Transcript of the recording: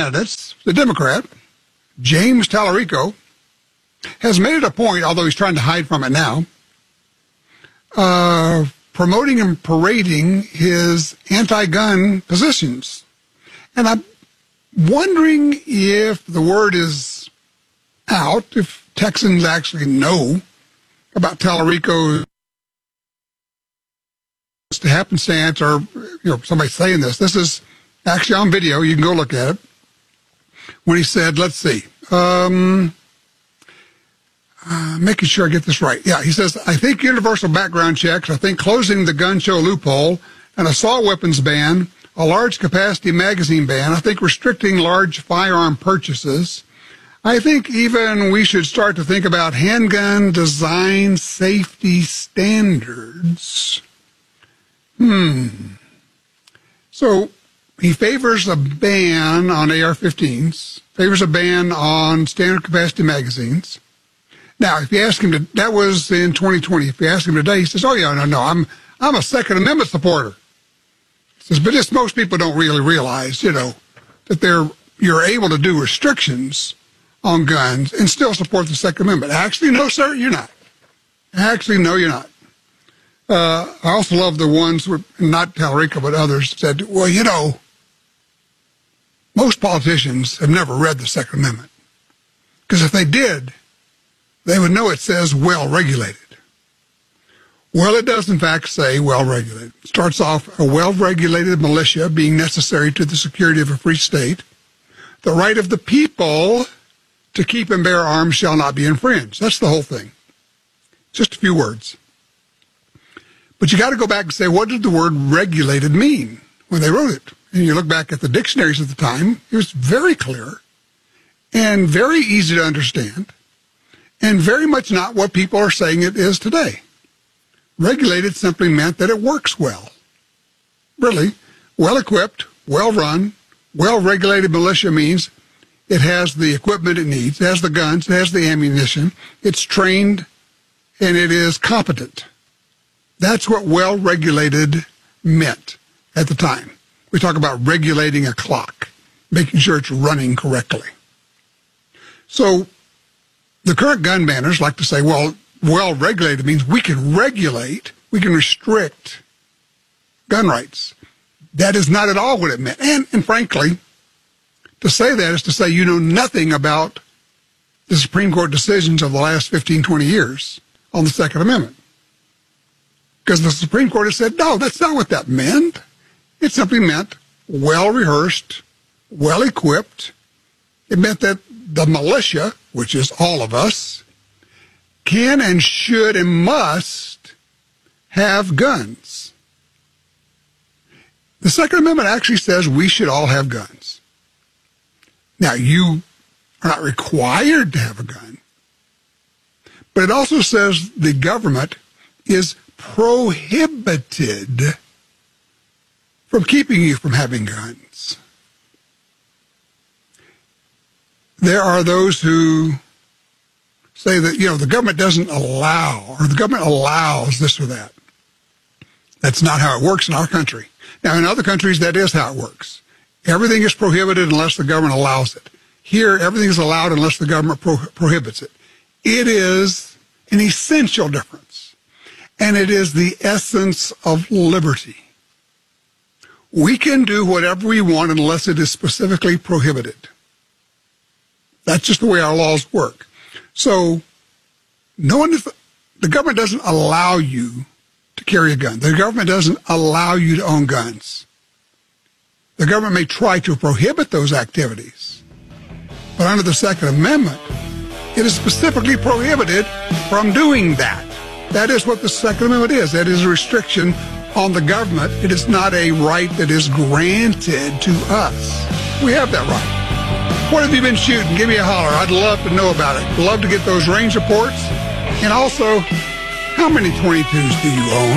candidates, the Democrat, James Tallarico, has made it a point, although he's trying to hide from it now, promoting and parading his anti-gun positions. And I'm wondering if the word is out, if Texans actually know about Tallarico's happenstance, or somebody saying this. This is actually on video. You can go look at it. When he said, let's see, making sure I get this right. Yeah, he says, I think universal background checks, I think closing the gun show loophole, an assault weapons ban, a large capacity magazine ban, I think restricting large firearm purchases. I think even we should start to think about handgun design safety standards. So he favors a ban on AR-15s, favors a ban on standard capacity magazines. Now, if you ask him that was in 2020. If you ask him today, he says, "Oh yeah, no, I'm a Second Amendment supporter." He says, but most people don't really realize, that you're able to do restrictions on guns and still support the Second Amendment. Actually, no, sir, you're not. Actually, no, you're not. I also love the ones, not Tallarico, but others, said, well, most politicians have never read the Second Amendment. Because if they did, they would know it says well-regulated. Well, it does, in fact, say well-regulated. It starts off, a well-regulated militia being necessary to the security of a free state. The right of the people to keep and bear arms shall not be infringed. That's the whole thing. Just a few words. But you got to go back and say, what did the word regulated mean when they wrote it? And you look back at the dictionaries at the time, it was very clear and very easy to understand and very much not what people are saying it is today. Regulated simply meant that it works well. Really, well-equipped, well-run, well-regulated militia means it has the equipment it needs, it has the guns, it has the ammunition, it's trained, and it is competent. That's what well-regulated meant at the time. We talk about regulating a clock, making sure it's running correctly. So the current gun banners like to say, well-regulated means we can regulate, we can restrict gun rights. That is not at all what it meant. And frankly, to say that is to say you know nothing about the Supreme Court decisions of the last 15, 20 years on the Second Amendment. Because the Supreme Court has said, no, that's not what that meant. It simply meant well-rehearsed, well-equipped. It meant that the militia, which is all of us, can and should and must have guns. The Second Amendment actually says we should all have guns. Now, you are not required to have a gun, but it also says the government is prohibited from keeping you from having guns. There are those who say that, the government doesn't allow, or the government allows this or that. That's not how it works in our country. Now, in other countries, that is how it works. Everything is prohibited unless the government allows it. Here, everything is allowed unless the government prohibits it. It is an essential difference, and it is the essence of liberty. We can do whatever we want unless it is specifically prohibited. That's just the way our laws work. So, the government doesn't allow you to carry a gun. The government doesn't allow you to own guns. The government may try to prohibit those activities, but under the Second Amendment, it is specifically prohibited from doing that. That is what the Second Amendment is. That is a restriction on the government. It is not a right that is granted to us. We have that right. What have you been shooting? Give me a holler. I'd love to know about it. Love to get those range reports. And also, how many 22s do you own?